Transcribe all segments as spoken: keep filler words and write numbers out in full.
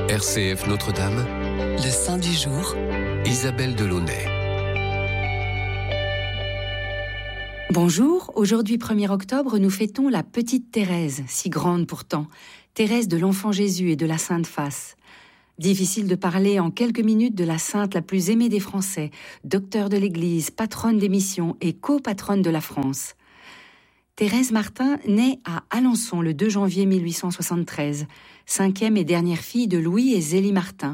R C F Notre-Dame, le saint du jour, Isabelle Delaunay. Bonjour, aujourd'hui premier octobre, nous fêtons la petite Thérèse, si grande pourtant, Thérèse de l'Enfant Jésus et de la Sainte Face. Difficile de parler en quelques minutes de la sainte la plus aimée des Français, docteur de l'Église, patronne des missions et copatronne de la France. Thérèse Martin naît à Alençon le deux janvier mille huit cent soixante-treize, cinquième et dernière fille de Louis et Zélie Martin.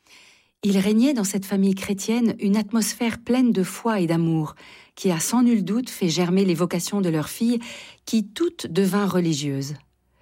Il régnait dans cette famille chrétienne une atmosphère pleine de foi et d'amour, qui a sans nul doute fait germer les vocations de leurs filles, qui toutes devinrent religieuses.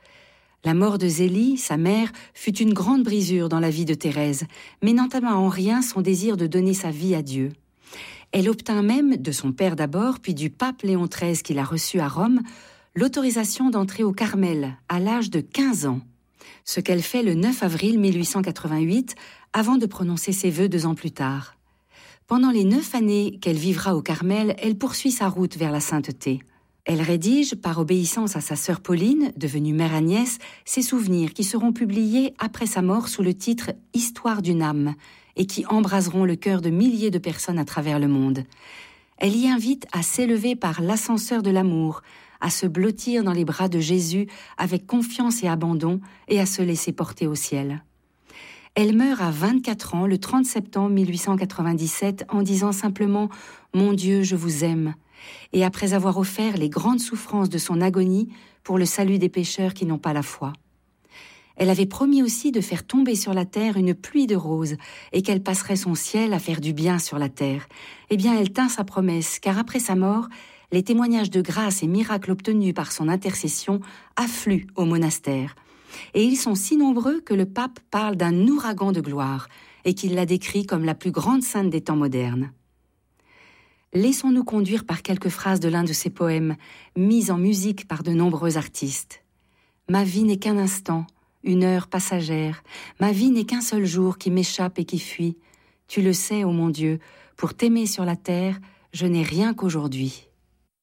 La mort de Zélie, sa mère, fut une grande brisure dans la vie de Thérèse, mais n'entama en rien son désir de donner sa vie à Dieu. Elle obtint même, de son père d'abord, puis du pape Léon treize qui l'a reçu à Rome, l'autorisation d'entrer au Carmel à l'âge de quinze ans, ce qu'elle fait le neuf avril mille huit cent quatre-vingt-huit, avant de prononcer ses vœux deux ans plus tard. Pendant les neuf années qu'elle vivra au Carmel, elle poursuit sa route vers la sainteté. Elle rédige, par obéissance à sa sœur Pauline, devenue mère Agnès, ses souvenirs qui seront publiés après sa mort sous le titre « Histoire d'une âme » et qui embraseront le cœur de milliers de personnes à travers le monde. Elle y invite à s'élever par l'ascenseur de l'amour, à se blottir dans les bras de Jésus avec confiance et abandon et à se laisser porter au ciel. Elle meurt à vingt-quatre ans le trente septembre mille huit cent quatre-vingt-dix-sept en disant simplement « Mon Dieu, je vous aime » et après avoir offert les grandes souffrances de son agonie pour le salut des pécheurs qui n'ont pas la foi. Elle avait promis aussi de faire tomber sur la terre une pluie de roses et qu'elle passerait son ciel à faire du bien sur la terre. Eh bien, elle tint sa promesse, car après sa mort, les témoignages de grâce et miracles obtenus par son intercession affluent au monastère. Et ils sont si nombreux que le pape parle d'un ouragan de gloire et qu'il la décrit comme la plus grande sainte des temps modernes. Laissons-nous conduire par quelques phrases de l'un de ses poèmes, mis en musique par de nombreux artistes. « Ma vie n'est qu'un instant, une heure passagère. Ma vie n'est qu'un seul jour qui m'échappe et qui fuit. Tu le sais, ô mon Dieu, pour t'aimer sur la terre, je n'ai rien qu'aujourd'hui. »